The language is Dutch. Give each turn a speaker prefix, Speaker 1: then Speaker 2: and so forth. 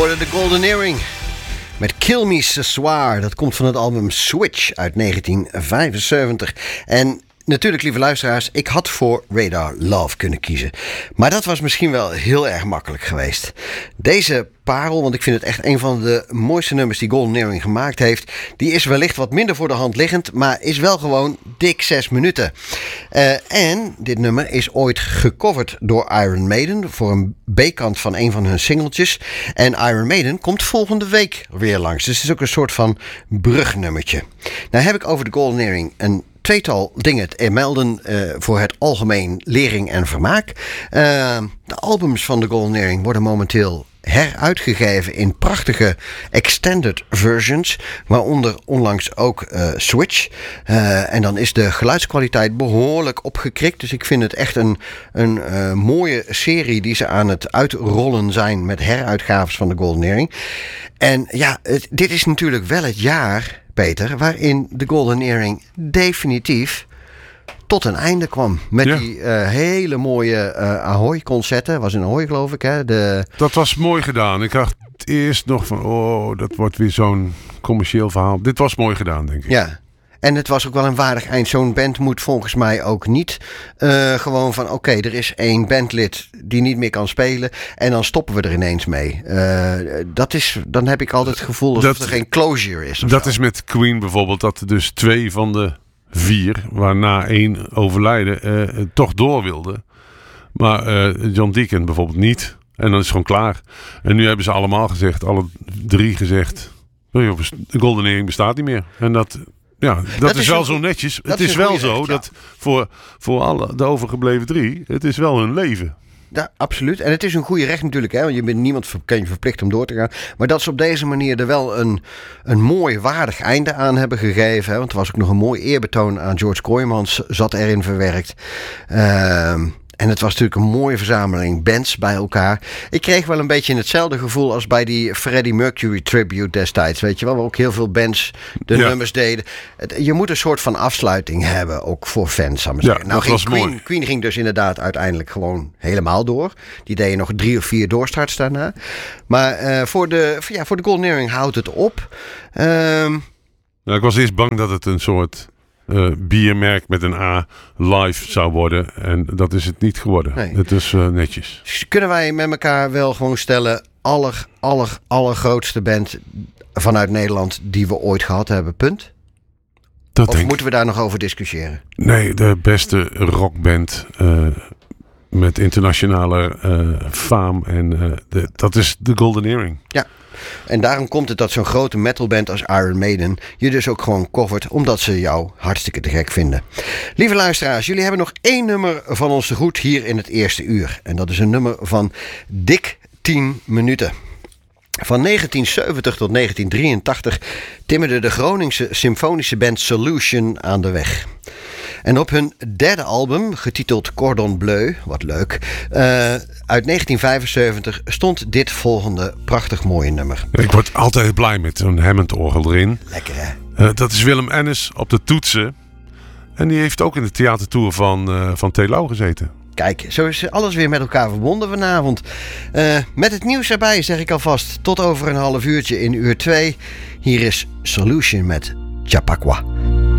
Speaker 1: hoorde de Golden Earring met Kill Me Ce Soir. Dat komt van het album Switch uit 1975. En natuurlijk, lieve luisteraars, ik had voor Radar Love kunnen kiezen. Maar dat was misschien wel heel erg makkelijk geweest. Deze parel, want ik vind het echt een van de mooiste nummers die Golden Earring gemaakt heeft, die is wellicht wat minder voor de hand liggend, maar is wel gewoon dik 6 minuten. En dit nummer is ooit gecoverd door Iron Maiden voor een B-kant van een van hun singeltjes. En Iron Maiden komt volgende week weer langs. Dus het is ook een soort van brugnummertje. Nou heb ik over de Golden Earring een tweetal dingen te melden voor het algemeen lering en vermaak. De albums van de Golden Earring worden momenteel heruitgegeven in prachtige extended versions, waaronder onlangs ook Switch. En dan is de geluidskwaliteit behoorlijk opgekrikt. Dus ik vind het echt een mooie serie die ze aan het uitrollen zijn met heruitgaves van de Golden Earring. En ja, dit is natuurlijk wel het jaar, Peter, waarin de Golden Earring definitief tot een einde kwam. Met die hele mooie Ahoy-concerten. Was in Ahoy, geloof ik. Hè?
Speaker 2: Dat was mooi gedaan. Ik dacht eerst nog van, dat wordt weer zo'n commercieel verhaal. Dit was mooi gedaan, denk ik.
Speaker 1: Ja. En het was ook wel een waardig eind. Zo'n band moet volgens mij ook niet gewoon van, oké, er is 1 bandlid die niet meer kan spelen en dan stoppen we er ineens mee. Dan heb ik altijd het gevoel alsof er geen closure is.
Speaker 2: Dat is met Queen bijvoorbeeld, dat er dus 2 van de 4, waarna 1 overlijden, toch door wilde. Maar John Deacon bijvoorbeeld niet. En dan is het gewoon klaar. En nu hebben ze allemaal gezegd, alle 3 gezegd, de Golden Earring bestaat niet meer. En dat is wel zo netjes. Het is wel zo dat voor alle de overgebleven 3, het is wel hun leven.
Speaker 1: Ja, absoluut. En het is een goede recht natuurlijk, hè? Want je bent niemand kan je verplicht om door te gaan. Maar dat ze op deze manier er wel een mooi waardig einde aan hebben gegeven. Hè? Want er was ook nog een mooi eerbetoon aan George Kooijmans zat erin verwerkt. En het was natuurlijk een mooie verzameling bands bij elkaar. Ik kreeg wel een beetje hetzelfde gevoel als bij die Freddie Mercury tribute destijds. Weet je wel, waar ook heel veel bands de nummers deden. Je moet een soort van afsluiting hebben, ook voor fans, zou ik maar zeggen.
Speaker 2: Nou, ging
Speaker 1: Queen ging dus inderdaad uiteindelijk gewoon helemaal door. Die deden nog 3 of 4 doorstarts daarna. Maar voor de Golden Earring houdt het op.
Speaker 2: Ik was eerst bang dat het een soort biermerk met een A live zou worden. En dat is het niet geworden. Nee. Het is netjes.
Speaker 1: Dus kunnen wij met elkaar wel gewoon stellen, allergrootste band vanuit Nederland die we ooit gehad hebben, punt? Of moeten we daar nog over discussiëren?
Speaker 2: Nee, de beste rockband met internationale faam. En dat is de Golden Earring. Ja.
Speaker 1: En daarom komt het dat zo'n grote metalband als Iron Maiden je dus ook gewoon covert, omdat ze jou hartstikke te gek vinden. Lieve luisteraars, jullie hebben nog 1 nummer van ons te goed hier in het eerste uur. En dat is een nummer van dik 10 minuten. Van 1970 tot 1983 timmerde de Groningse symfonische band Solution aan de weg. En op hun 3e album, getiteld Cordon Bleu, wat leuk, uit 1975 stond dit volgende prachtig mooie nummer.
Speaker 2: Ik word altijd blij met zo'n Hammond-orgel erin.
Speaker 1: Lekker, hè?
Speaker 2: Dat is Willem Ennis op de toetsen. En die heeft ook in de theatertour van Telau gezeten.
Speaker 1: Kijk, zo is alles weer met elkaar verbonden vanavond. Met het nieuws erbij zeg ik alvast tot over een half uurtje in uur 2. Hier is Solution met Chappaqua.